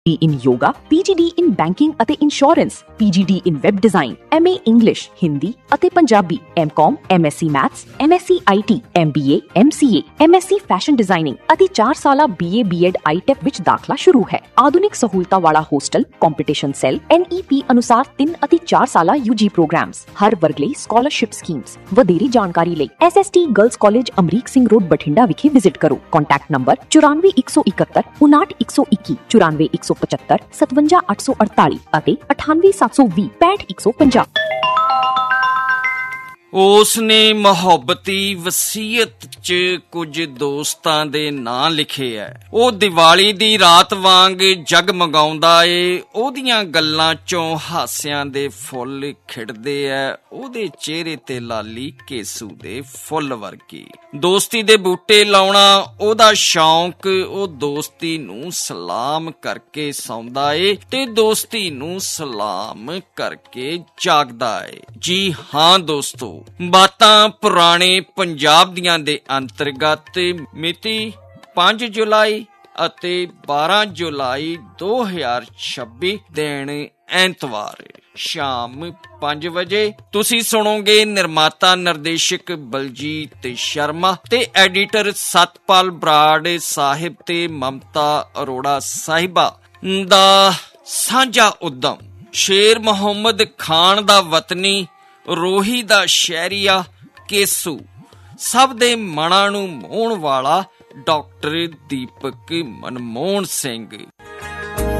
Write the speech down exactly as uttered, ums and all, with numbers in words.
in yoga, P G D in banking ਅਤੇ insurance, P G D in web design, M A English, Hindi ਅਤੇ Punjabi, M Com, M S C Maths, M S C I T, M B A, M C A, M S C Fashion Designing ਅਤੇ ਚਾਰ ਸਾਲਾ B A B Ed I T E P ਵਿੱਚ ਦਾਖਲਾ ਸ਼ੁਰੂ ਹੈ। ਆਧੁਨਿਕ ਸਹੂਲਤਾਂ ਵਾਲਾ hostel, competition cell, N E P ਅਨੁਸਾਰ ਤਿੰਨ ਅਤੇ ਚਾਰ ਸਾਲਾ U G ਪ੍ਰੋਗਰਾਮਸ, ਹਰ ਵਰਗ ਲਈ ਸਕਾਲਰਸ਼ਿਪ ਸਕੀਮਸ। ਵਧੇਰੀ ਜਾਣਕਾਰੀ ਲਈ S S T girls college Amrik Singh road Bathinda ਵਿਖੇ ਵਿਜ਼ਿਟ ਕਰੋ। ਕੰਟੈਕਟ ਨੰਬਰ ਚੁਰਾਨਵੇਂ ਇੱਕ ਸੌ ਇਕਹੱਤਰ ਉਨਾਹਠ ਇੱਕ ਸੌ ਇੱਕੀ, ਚੁਰਾਨਵੇਂ ਇੱਕ ਸੌ ਪਚੱਤਰ ਸਤਵੰਜਾ ਅੱਠ ਸੌ ਅੜਤਾਲੀ ਅਤੇ ਅਠਾਨਵੇਂ ਸੱਤ ਸੌ ਵੀਹ ਪੈਂਹਠ ਇੱਕ ਸੌ ਪੰਜਾਹ। ਉਸ ਨੇ ਮੁਹੱਬਤੀ ਵਸੀਅਤ 'ਚ ਕੁਝ ਦੋਸਤਾਂ ਦੇ ਨਾਂ ਲਿਖੇ ਐ। ਉਹ ਦੀਵਾਲੀ ਦੀ ਰਾਤ ਵਾਂਗ ਜਗਮਗਾਉਂਦਾ ਏ, ਉਹਦੀਆਂ ਗੱਲਾਂ 'ਚੋਂ ਹਾਸਿਆਂ ਦੇ ਫੁੱਲ ਖਿੜਦੇ ਐ, ਉਹਦੇ ਚਿਹਰੇ ਤੇ ਲਾਲੀ ਕੇਸੂ ਦੇ ਫੁੱਲ ਵਰਗੀ। ਦੋਸਤੀ ਦੇ ਬੂਟੇ ਲਾਉਣਾ ਉਹਦਾ ਸ਼ੌਂਕ, ਉਹ ਦੋਸਤੀ ਨੂੰ ਸਲਾਮ ਕਰਕੇ ਸੌਂਦਾ ਏ ਤੇ ਦੋਸਤੀ ਨੂੰ ਸਲਾਮ ਕਰਕੇ ਜਾਗਦਾ ਏ। ਜੀ ਹਾਂ ਦੋਸਤੋ, ਬਾਤਾਂ ਪੁਰਾਣੇ ਪੰਜਾਬ ਦੀਆਂ ਦੇ ਅੰਤਰਗਤ ਮਿਤੀ ਪੰਜ ਜੁਲਾਈ ਅਤੇ ਬਾਰਾਂ ਜੁਲਾਈ ਦੋ ਹਜ਼ਾਰ ਛੱਬੀ ਦਿਨ ਐਤਵਾਰ ਸ਼ਾਮ ਪੰਜ ਵਜੇ ਤੁਸੀਂ ਸੁਣੋਗੇ ਨਿਰਮਾਤਾ ਨਿਰਦੇਸ਼ਕ ਬਲਜੀਤ ਸ਼ਰਮਾ ਤੇ ਐਡੀਟਰ ਸਤਪਾਲ ਬਰਾੜ ਸਾਹਿਬ ਤੇ ਮਮਤਾ ਅਰੋੜਾ ਸਾਹਿਬਾ ਦਾ ਸਾਂਝਾ ਉਦਮ। ਸ਼ੇਰ ਮੁਹੰਮਦ ਖਾਨ ਦਾ ਵਤਨੀ, ਰੋਹੀ ਦਾ ਸ਼ਹਿਰੀਆ ਕੇਸੂ, ਸਭ ਦੇ ਮਨਾਂ ਨੂੰ ਮੋਹਣ ਵਾਲਾ ਡਾਕਟਰ ਦੀਪਕ ਮਨਮੋਹਨ ਸਿੰਘ,